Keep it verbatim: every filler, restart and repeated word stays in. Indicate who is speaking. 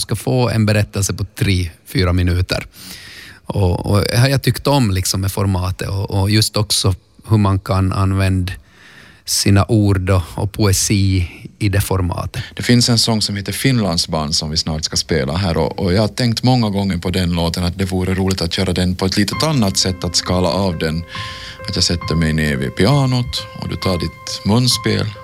Speaker 1: ska få en berättelse på tre, fyra minuter. Och, och jag tyckt om liksom med formatet och, och just också hur man kan använda sina ord och, och poesi i det formatet.
Speaker 2: Det finns en sång som heter Finlandsbarn som vi snart ska spela här och, och jag har tänkt många gånger på den låten att det vore roligt att köra den på ett litet annat sätt, att skala av den. Att jag sätter mig ner vid pianot och du tar ditt munspel